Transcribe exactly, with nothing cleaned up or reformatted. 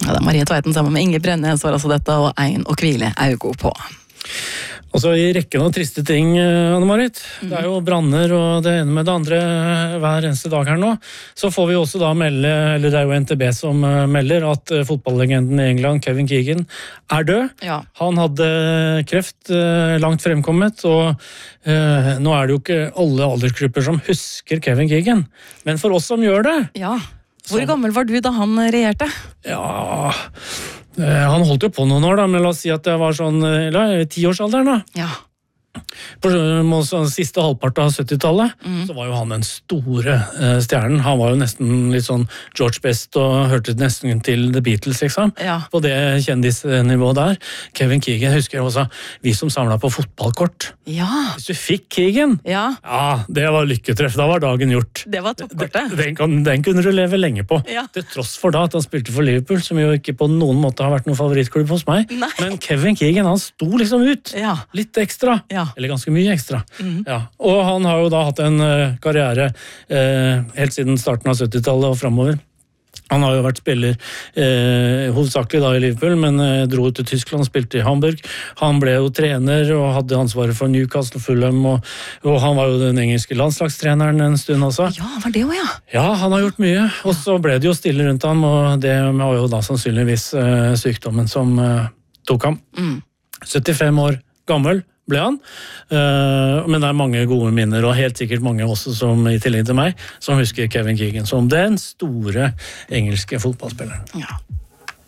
Ja, det er Marie Tveiten sammen med Inge Brenne står altså dette, og Ein og Kvile Augo på. Og så i rekken av triste ting, Anne-Marit, det er jo branner og det ene med det andre hver eneste dag her nå, så får vi også da melde, eller det er jo N T B som melder, at fotballlegenden i England, Kevin Keegan, er død. Ja. Han hadde kreft langt fremkommet, og eh, nå er det jo ikke alle aldersgrupper som husker Kevin Keegan, men for oss som gjør det... Ja. Hvor gammel var du da han regjerte? Ja... Han holdt jo på noen år da, men la oss si at det var sånn, eller tiårsalderen da. Ja. På sånn, siste halvpart av syttitallet, mm. så var jo han den store uh, stjernen. Han var jo nesten litt sånn George Best og hørte nesten til The Beatles, liksom. Ja. På det kjendisnivået der. Kevin Keegan, husker jeg også, vi som samlet på fotballkort. Ja. Hvis du fikk Keegan, ja. ja, det var lykketreff, da var dagen gjort. Det var toppkortet. Den, den, den kunne du leve lenge på. Ja. Til tross for da at han spilte for Liverpool, som jo ikke på noen måte har vært noen favorittklubb hos meg. Nei. Men Kevin Keegan, han sto liksom ut. Ja. Litt ekstra. Ja. Eller ganske mye ekstra. Mm. Ja. Og han har jo da hatt en uh, karriere uh, helt siden starten av syttitallet og fremover. Han har jo vært spiller uh, hovedsakelig da i Liverpool, men uh, dro ut til Tyskland og spilte i Hamburg. Han ble jo trener og hadde ansvaret for Newcastle, Fulham, og, og han var jo den engelske landslagstreneren en stund også. Ja, var det jo, ja. Ja, han har gjort mye, og så ble det jo stille rundt ham, og det var jo da sannsynligvis uh, sykdommen som uh, tok ham. Mm. syttifem år gammel ble han, uh, men det er mange gode minner, og helt sikkert mange også som i tillegg til meg, som husker Kevin Keegan som den store engelske fotballspilleren. Ja.